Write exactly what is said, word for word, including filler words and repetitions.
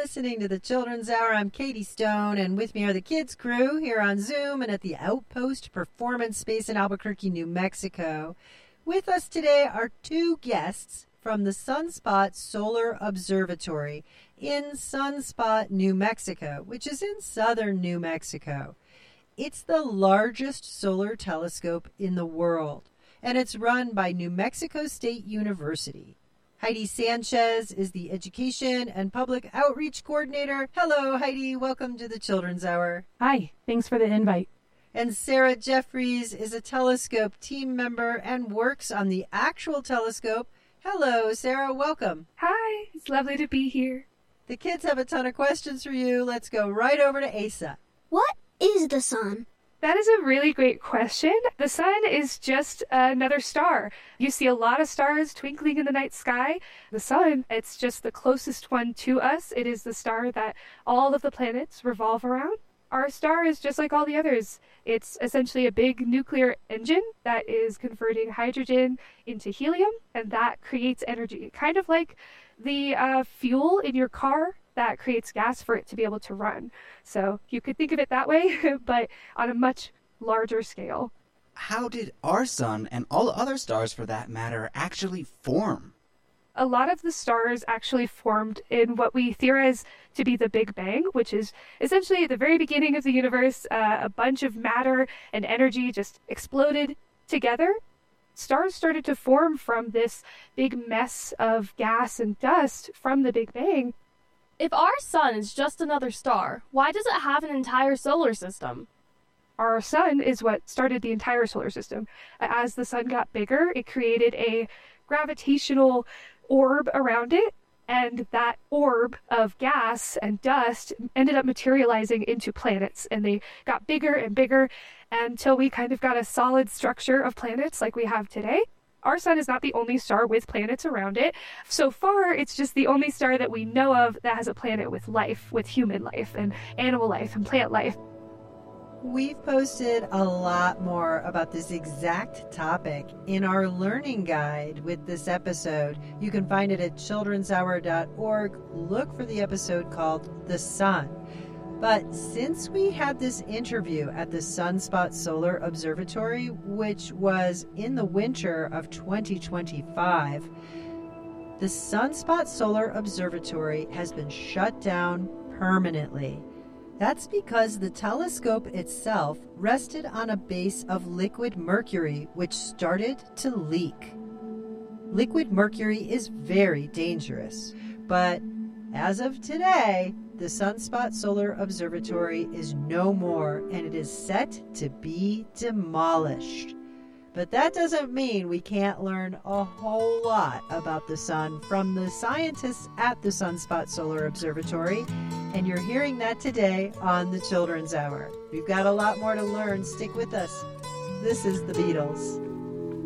listening to the Children's Hour. I'm Katie Stone, and with me are the kids' crew here on Zoom and at the Outpost Performance Space in Albuquerque, New Mexico. With us today are two guests from the Sunspot Solar Observatory in Sunspot, New Mexico, which is in southern New Mexico. It's the largest solar telescope in the world, and it's run by New Mexico State University. Heidi Sanchez is the Education and Public Outreach Coordinator. Hello, Heidi. Welcome to the Children's Hour. Hi. Thanks for the invite. And Sarah Jeffries is a telescope team member and works on the actual telescope. Hello, Sarah. Welcome. Hi. It's lovely to be here. The kids have a ton of questions for you. Let's go right over to Asa. What is the sun? That is a really great question. The sun is just another star. You see a lot of stars twinkling in the night sky. The sun, it's just the closest one to us. It is the star that all of the planets revolve around. Our star is just like all the others. It's essentially a big nuclear engine that is converting hydrogen into helium, and that creates energy. Kind of like the uh, fuel in your car that creates gas for it to be able to run. So you could think of it that way, but on a much larger scale. How did our sun, and all other stars for that matter, actually form? A lot of the stars actually formed in what we theorize to be the Big Bang, which is essentially at the very beginning of the universe. Uh, a bunch of matter and energy just exploded together. Stars started to form from this big mess of gas and dust from the Big Bang. If our sun is just another star, why does it have an entire solar system? Our sun is what started the entire solar system. As the sun got bigger, it created a gravitational orb around it, and that orb of gas and dust ended up materializing into planets, and they got bigger and bigger until we kind of got a solid structure of planets like we have today. Our sun is not the only star with planets around it. So far, it's just the only star that we know of that has a planet with life, with human life and animal life and plant life. We've posted a lot more about this exact topic in our learning guide with this episode. You can find it at children's hour dot org. Look for the episode called The Sun. But since we had this interview at the Sunspot Solar Observatory, which was in the winter of twenty twenty-five, the Sunspot Solar Observatory has been shut down permanently. That's because the telescope itself rested on a base of liquid mercury, which started to leak. Liquid mercury is very dangerous, but as of today, the Sunspot Solar Observatory is no more, and it is set to be demolished. But that doesn't mean we can't learn a whole lot about the sun from the scientists at the Sunspot Solar Observatory, and you're hearing that today on the Children's Hour. We've got a lot more to learn. Stick with us. This is the Beatles.